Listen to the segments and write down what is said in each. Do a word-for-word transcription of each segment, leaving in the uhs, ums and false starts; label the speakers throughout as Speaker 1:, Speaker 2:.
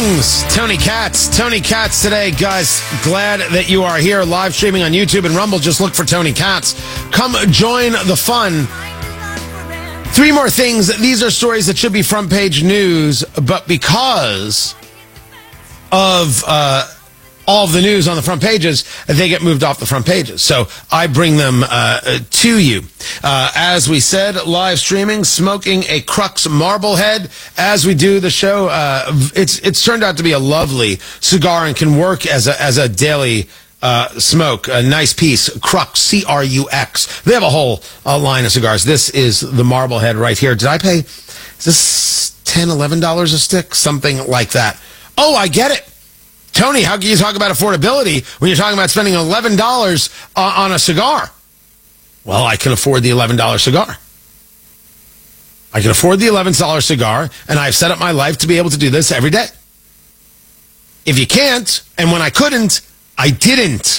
Speaker 1: Streamings, Tony Katz. Tony Katz today, guys. Glad that you are here live streaming on YouTube and Rumble. Just look for Tony Katz. Come join the fun. Three more things. These are stories that should be front page news, but because of uh, all of the news on the front pages, they get moved off the front pages. So I bring them uh, to you. Uh, as we said, live streaming, smoking a Crux Marblehead as we do the show. Uh, it's it's turned out to be a lovely cigar and can work as a as a daily uh, smoke. A nice piece, Crux, C R U X. They have a whole uh, line of cigars. This is the Marblehead right here. Did I pay, is this ten dollars, eleven dollars a stick? Something like that. Oh, I get it. Tony, how can you talk about affordability when you're talking about spending eleven dollars uh, on a cigar? Well, I can afford the eleven dollars cigar. I can afford the eleven dollars cigar, and I've set up my life to be able to do this every day. If you can't, and when I couldn't, I didn't.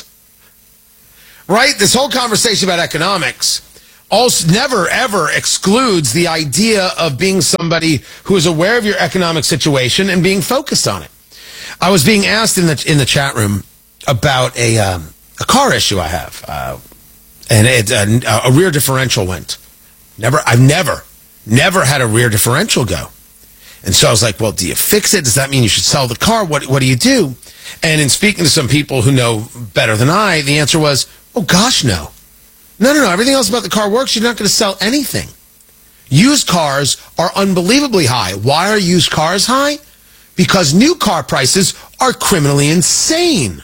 Speaker 1: Right? This whole conversation about economics also never, ever excludes the idea of being somebody who is aware of your economic situation and being focused on it. I was being asked in the in the chat room about a um, a car issue I have, uh, and it, uh, a rear differential went. Never, I've never, never had a rear differential go, and so I was like, "Well, do you fix it? Does that mean you should sell the car? What what do you do?" And in speaking to some people who know better than I, the answer was, "Oh gosh, no, no, no, no. Everything else about the car works. You're not going to sell anything. Used cars are unbelievably high. Why are used cars high? Because new car prices are criminally insane.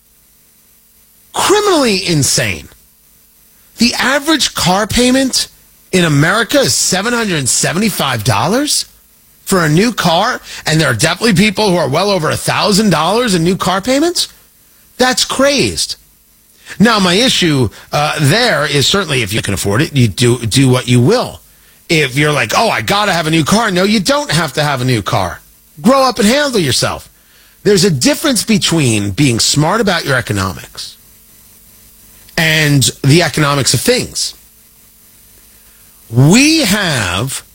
Speaker 1: Criminally insane. The average car payment in America is seven hundred seventy-five dollars for a new car, and there are definitely people who are well over one thousand dollars in new car payments. That's crazed. Now, my issue uh, there is certainly if you can afford it, you do, do what you will. If you're like, oh, I got to have a new car. No, you don't have to have a new car. Grow up and handle yourself. There's a difference between being smart about your economics and the economics of things. We have,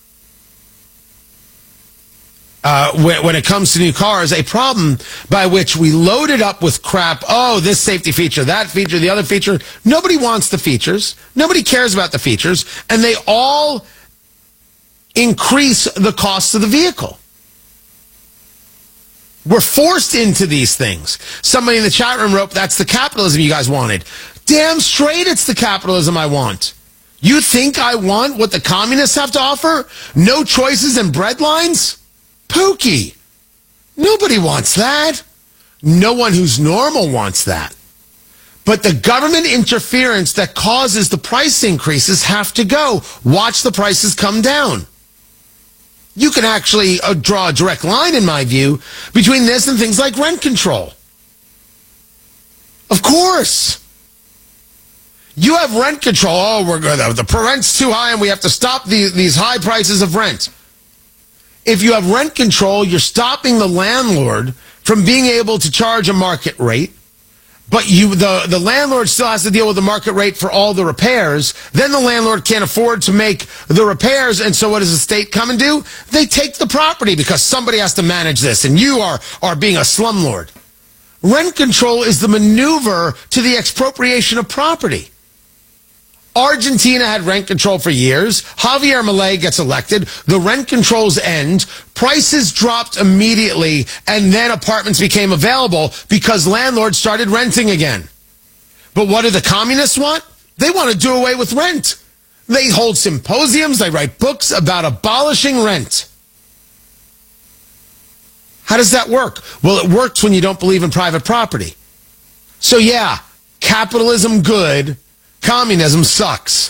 Speaker 1: uh, when, when it comes to new cars, a problem by which we load it up with crap. Oh, this safety feature, that feature, the other feature. Nobody wants the features. Nobody cares about the features. And they all increase the cost of the vehicle. We're forced into these things. Somebody in the chat room wrote, that's the capitalism you guys wanted. Damn straight it's the capitalism I want. You think I want what the communists have to offer? No choices and breadlines? Pookie. Nobody wants that. No one who's normal wants that. But the government interference that causes the price increases have to go. Watch the prices come down. You can actually uh, draw a direct line, in my view, between this and things like rent control. Of course. You have rent control. Oh, we're good. The rent's too high and we have to stop the, these high prices of rent. If you have rent control, you're stopping the landlord from being able to charge a market rate. But you, the, the landlord still has to deal with the market rate for all the repairs. Then the landlord can't afford to make the repairs. And so what does the state come and do? They take the property because somebody has to manage this. And you are, are being a slumlord. Rent control is the maneuver to the expropriation of property. Argentina had rent control for years. Javier Milei gets elected. The rent controls end. Prices dropped immediately, and then apartments became available because landlords started renting again. But what do the communists want? They want to do away with rent. They hold symposiums. They write books about abolishing rent. How does that work? Well, it works when you don't believe in private property. So yeah, capitalism good. Communism sucks.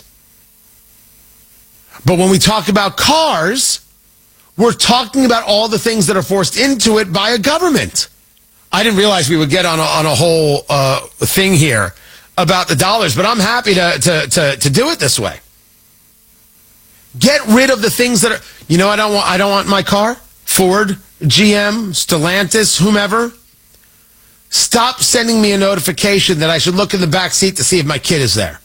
Speaker 1: But when we talk about cars, we're talking about all the things that are forced into it by a government. I didn't realize we would get on a, on a whole uh, thing here about the dollars, but I'm happy to, to, to, to do it this way. Get rid of the things that are, you know, I don't want, I don't want my car, Ford, G M, Stellantis, whomever. Stop sending me a notification that I should look in the back seat to see if my kid is there.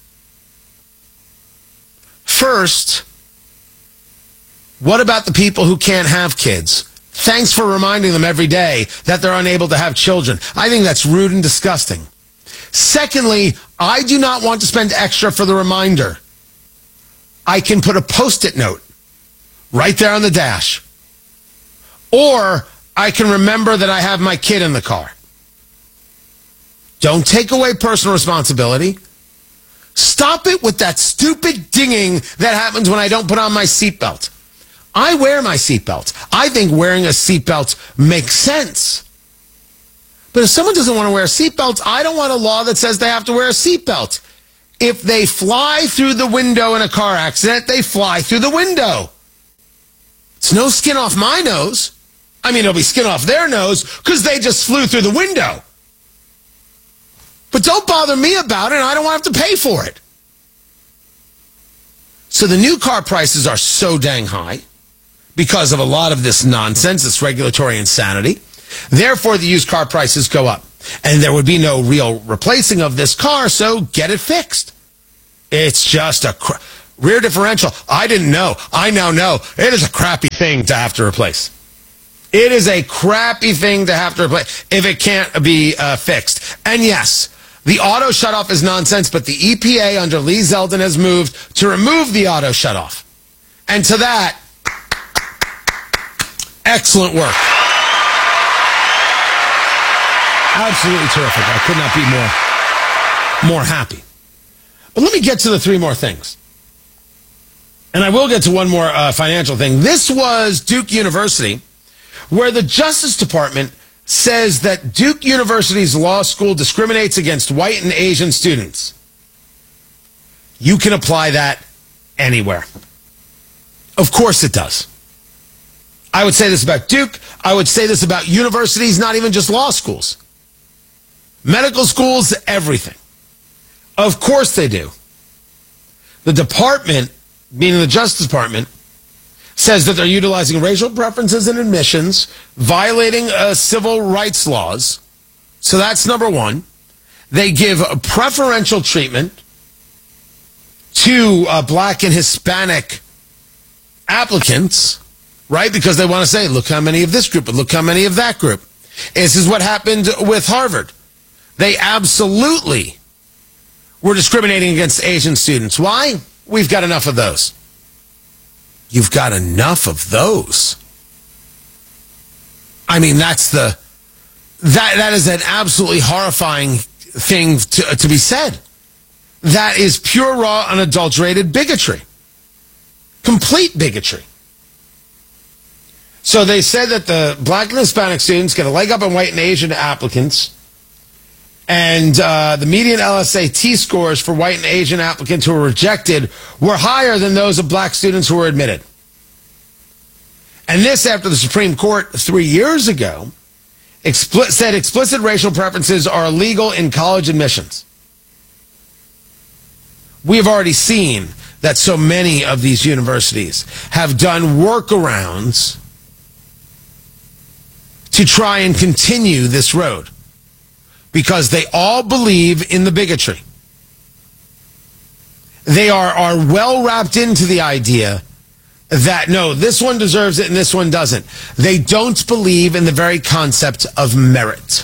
Speaker 1: First, what about the people who can't have kids? Thanks for reminding them every day that they're unable to have children. I think that's rude and disgusting. Secondly, I do not want to spend extra for the reminder. I can put a Post-it note right there on the dash. Or I can remember that I have my kid in the car. Don't take away personal responsibility. Stop it with that stupid dinging that happens when I don't put on my seatbelt. I wear my seatbelt. I think wearing a seatbelt makes sense. But if someone doesn't want to wear a seatbelt, I don't want a law that says they have to wear a seatbelt. If they fly through the window in a car accident, they fly through the window. It's no skin off my nose. I mean, it'll be skin off their nose because they just flew through the window. But don't bother me about it, and I don't want to have to pay for it. So the new car prices are so dang high because of a lot of this nonsense, this regulatory insanity. Therefore, the used car prices go up. And there would be no real replacing of this car, so get it fixed. It's just a cra- rear differential. I didn't know. I now know. It is a crappy thing to have to replace. It is a crappy thing to have to replace if it can't be uh, fixed. And yes, the auto shutoff is nonsense, but the E P A under Lee Zeldin has moved to remove the auto shutoff. And to that, excellent work. Absolutely terrific. I could not be more, more happy. But let me get to the three more things. And I will get to one more uh, financial thing. This was Duke University, where the Justice Department says that Duke University's law school discriminates against white and Asian students. You can apply that anywhere. Of course it does. I would say this about Duke. I would say this about universities, not even just law schools. Medical schools, everything. Of course they do. The department, meaning the Justice Department, says that they're utilizing racial preferences in admissions, violating uh, civil rights laws. So that's number one. They give preferential treatment to uh, black and Hispanic applicants, right? Because they want to say, look how many of this group, but look how many of that group. This is what happened with Harvard. They absolutely were discriminating against Asian students. Why? We've got enough of those. You've got enough of those. I mean, that's the, that, that is an absolutely horrifying thing to, to be said. That is pure, raw, unadulterated bigotry. Complete bigotry. So they said that the black and Hispanic students get a leg up on white and Asian applicants. And uh, the median L S A T scores for white and Asian applicants who were rejected were higher than those of black students who were admitted. And this after the Supreme Court three years ago expl- said explicit racial preferences are illegal in college admissions. We have already seen that so many of these universities have done workarounds to try and continue this road. Because they all believe in the bigotry. They are, are well wrapped into the idea that, no, this one deserves it and this one doesn't. They don't believe in the very concept of merit.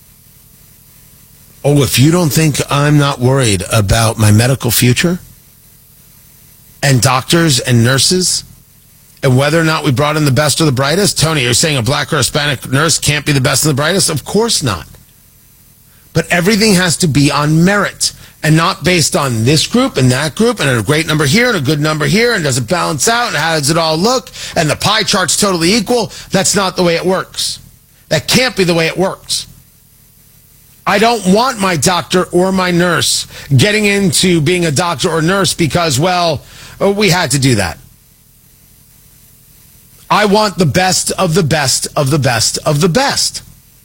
Speaker 1: Oh, if you don't think I'm not worried about my medical future and doctors and nurses and whether or not we brought in the best or the brightest, Tony, you're saying a black or Hispanic nurse can't be the best and the brightest? Of course not. But everything has to be on merit and not based on this group and that group and a great number here and a good number here and does it balance out and how does it all look and the pie chart's totally equal. That's not the way it works. That can't be the way it works. I don't want my doctor or my nurse getting into being a doctor or nurse because, well, we had to do that. I want the best of the best of the best of the best.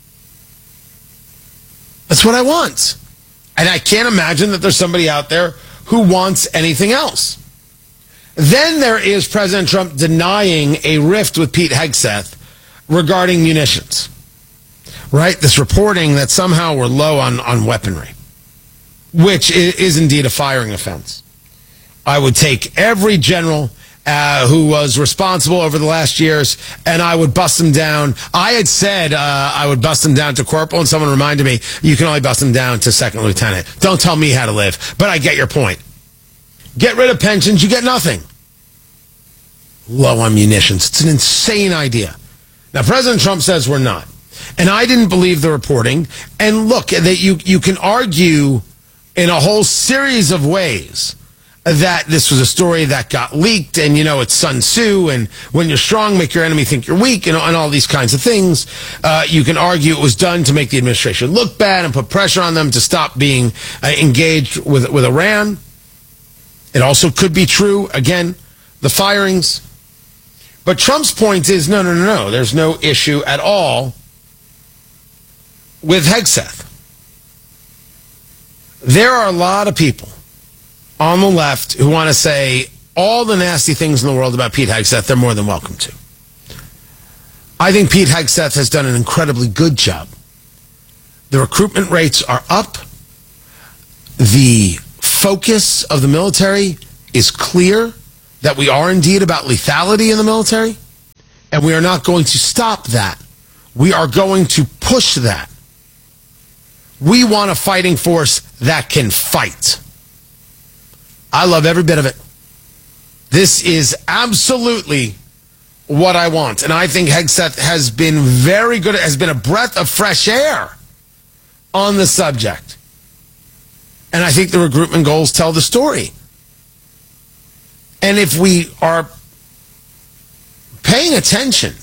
Speaker 1: That's what I want. And I can't imagine that there's somebody out there who wants anything else. Then there is President Trump denying a rift with Pete Hegseth regarding munitions. Right? This reporting that somehow we're low on, on weaponry, which is indeed a firing offense. I would take every general, uh, who was responsible over the last years, and I would bust him down. I had said uh, I would bust him down to corporal, and someone reminded me, you can only bust him down to second lieutenant. Don't tell me how to live, but I get your point. Get rid of pensions, you get nothing. Low on munitions. It's an insane idea. Now, President Trump says we're not. And I didn't believe the reporting. And look, that you, you can argue in a whole series of ways that this was a story that got leaked, and, you know, it's Sun Tzu, and when you're strong, make your enemy think you're weak, and, and all these kinds of things. Uh, you can argue it was done to make the administration look bad and put pressure on them to stop being uh, engaged with, with Iran. It also could be true, again, the firings. But Trump's point is, no, no, no, no, there's no issue at all with Hegseth. There are a lot of people on the left who want to say all the nasty things in the world about Pete Hegseth. They're more than welcome to. I think Pete Hegseth has done an incredibly good job. The recruitment rates are up. The focus of the military is clear, that we are indeed about lethality in the military, and we are not going to stop that. We are going to push that. We want a fighting force that can fight. I love every bit of it. This is absolutely what I want. And I think Hegseth has been very good, has been a breath of fresh air on the subject. And I think the recruitment goals tell the story. And if we are paying attention,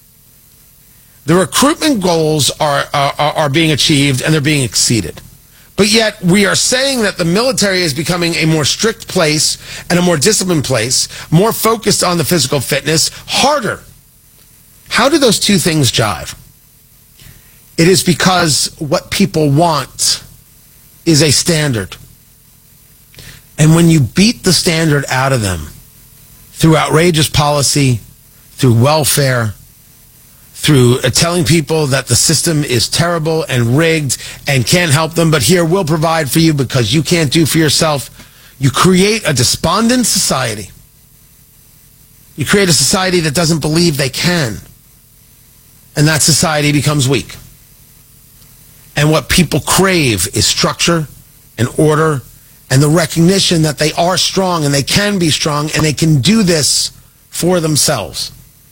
Speaker 1: the recruitment goals are, are, are being achieved and they're being exceeded. But yet we are saying that the military is becoming a more strict place and a more disciplined place, more focused on the physical fitness, harder. How do those two things jive? It is because what people want is a standard. And when you beat the standard out of them through outrageous policy, through welfare, through uh, telling people that the system is terrible and rigged and can't help them, but here, we'll provide for you because you can't do for yourself, you create a despondent society. You create a society that doesn't believe they can. And that society becomes weak. And what people crave is structure and order and the recognition that they are strong and they can be strong and they can do this for themselves.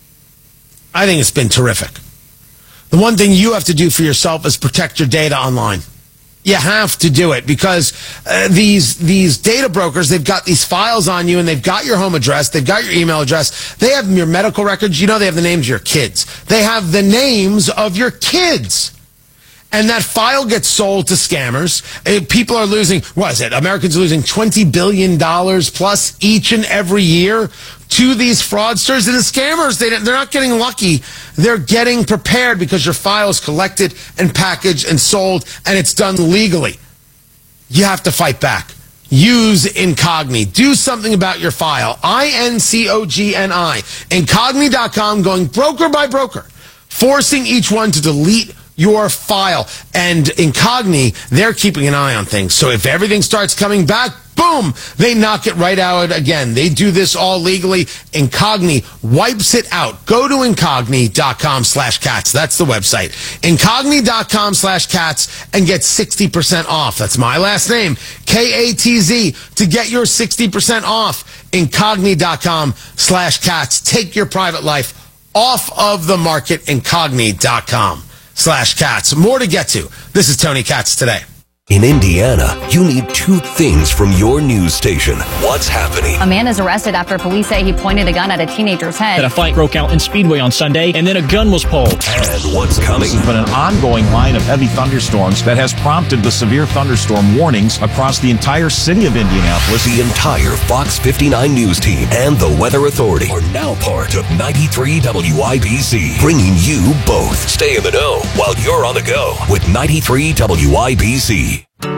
Speaker 1: I think it's been terrific. The one thing you have to do for yourself is protect your data online. You have to do it because uh, these these data brokers, they've got these files on you and they've got your home address, they've got your email address, they have your medical records. You know they have the names of your kids. They have the names of your kids. And that file gets sold to scammers. People are losing, what is it? Americans are losing twenty billion dollars plus each and every year to these fraudsters. And the scammers, they, they're not getting lucky. They're getting prepared because your file is collected and packaged and sold, and it's done legally. You have to fight back. Use Incogni. Do something about your file. I N C O G N I. Incogni dot com, going broker by broker, forcing each one to delete your file. And Incogni, they're keeping an eye on things. So if everything starts coming back, boom, they knock it right out again. They do this all legally. Incogni wipes it out. Go to Incogni dot com slash cats. That's the website. Incogni dot com slash cats and get sixty percent off. That's my last name, K A T Z, to get your sixty percent off. Incogni dot com slash cats. Take your private life off of the market. Incogni dot com slash cats. More to get to. This is Tony Katz Today.
Speaker 2: In Indiana, you need two things from your news station. What's happening?
Speaker 3: A man is arrested after police say he pointed a gun at a teenager's head.
Speaker 4: A fight broke out in Speedway on Sunday, and then a gun was pulled.
Speaker 2: And what's coming?
Speaker 5: This has been an ongoing line of heavy thunderstorms that has prompted the severe thunderstorm warnings across the entire city of Indianapolis.
Speaker 2: The entire Fox fifty-nine News team and the Weather Authority are now part of ninety-three W I B C, bringing you both. Stay in the know while you're on the go with ninety-three W I B C.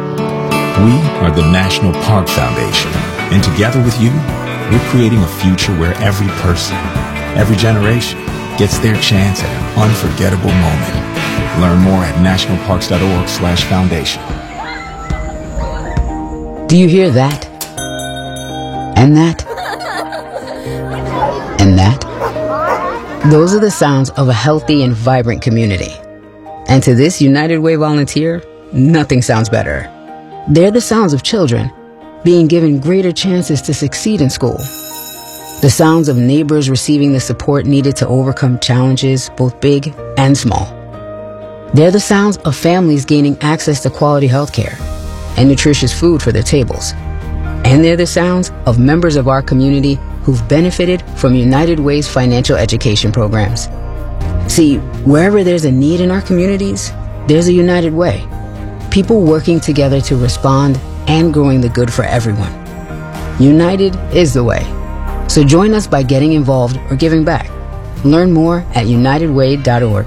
Speaker 6: We are the National Park Foundation, and together with you, we're creating a future where every person, every generation, gets their chance at an unforgettable moment. Learn more at national parks dot org slash foundation.
Speaker 7: Do you hear that? And that? And that? Those are the sounds of a healthy and vibrant community. And to this United Way volunteer, nothing sounds better. They're the sounds of children being given greater chances to succeed in school. The sounds of neighbors receiving the support needed to overcome challenges, both big and small. They're the sounds of families gaining access to quality health care and nutritious food for their tables. And they're the sounds of members of our community who've benefited from United Way's financial education programs. See, wherever there's a need in our communities, there's a United Way. People working together to respond and growing the good for everyone. United is the way. So join us by getting involved or giving back. Learn more at united way dot org.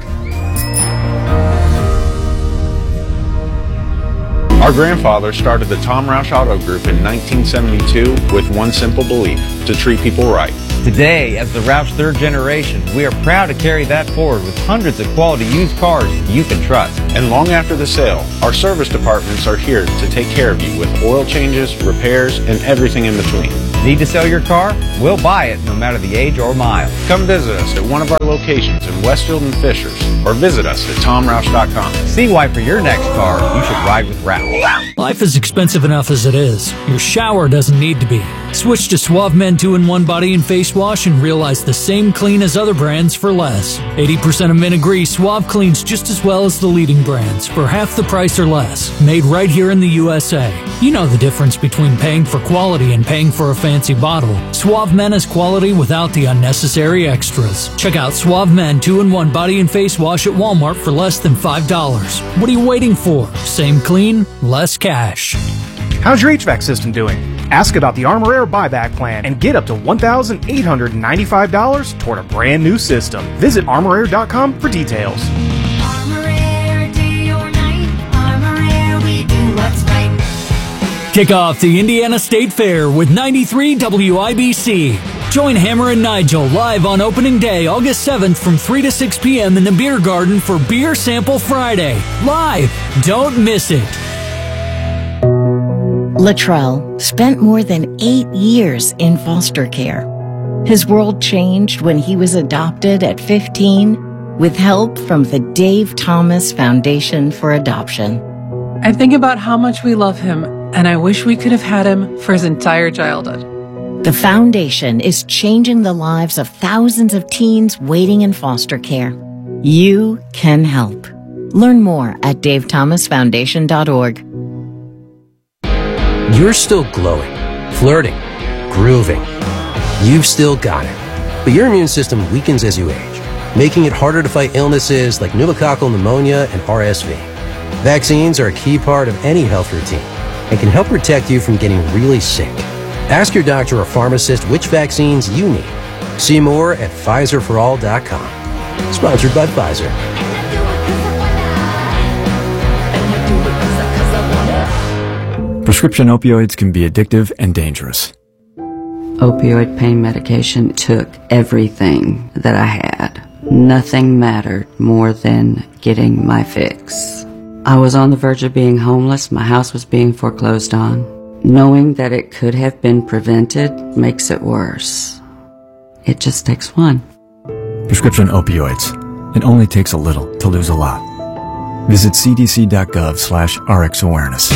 Speaker 8: Our grandfather started the Tom Roush Auto Group in nineteen seventy-two with one simple belief: to treat people right.
Speaker 9: Today, as the Roush third generation, we are proud to carry that forward with hundreds of quality used cars you can trust.
Speaker 8: And long after the sale, our service departments are here to take care of you with oil changes, repairs, and everything in between.
Speaker 9: Need to sell your car? We'll buy it no matter the age or mile.
Speaker 8: Come visit us at one of our locations in Westfield and Fishers, or visit us at tom roush dot com.
Speaker 9: See why for your next car, you should ride with Roush.
Speaker 10: Life is expensive enough as it is. Your shower doesn't need to be. Switch to Suave Men two in one Body and Face Wash and realize the same clean as other brands for less. eighty percent of men agree Suave cleans just as well as the leading brands for half the price or less. Made right here in the U S A. You know the difference between paying for quality and paying for a fancy bottle. Suave Men is quality without the unnecessary extras. Check out Suave Men two in one Body and Face Wash at Walmart for less than five dollars. What are you waiting for? Same clean, less cash.
Speaker 11: How's your H V A C system doing? Ask about the Armor Air buyback plan and get up to one thousand eight hundred ninety-five dollars toward a brand new system. Visit armor air dot com for details.
Speaker 10: Kick off the Indiana State Fair with ninety-three W I B C. Join Hammer and Nigel live on opening day, August seventh from three to six p.m. in the Beer Garden for Beer Sample Friday. Live! Don't miss it.
Speaker 12: Latrell spent more than eight years in foster care. His world changed when he was adopted at fifteen with help from the Dave Thomas Foundation for Adoption.
Speaker 13: I think about how much we love him, and I wish we could have had him for his entire childhood.
Speaker 12: The foundation is changing the lives of thousands of teens waiting in foster care. You can help. Learn more at dave thomas foundation dot org.
Speaker 14: You're still glowing, flirting, grooving. You've still got it. But your immune system weakens as you age, making it harder to fight illnesses like pneumococcal pneumonia and R S V. Vaccines are a key part of any health routine and can help protect you from getting really sick. Ask your doctor or pharmacist which vaccines you need. See more at Pfizer for all dot com. Sponsored by Pfizer.
Speaker 6: Prescription opioids can be addictive and dangerous.
Speaker 15: Opioid pain medication took everything that I had. Nothing mattered more than getting my fix. I was on the verge of being homeless. My house was being foreclosed on. Knowing that it could have been prevented makes it worse. It just takes one.
Speaker 6: Prescription opioids. It only takes a little to lose a lot. Visit c d c dot gov slash r x awareness.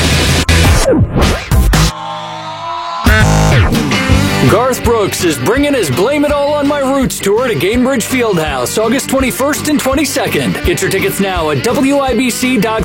Speaker 10: Garth Brooks is bringing his Blame It All on My Roots tour to Gainbridge Fieldhouse, August twenty-first and twenty-second. Get your tickets now at w i b c dot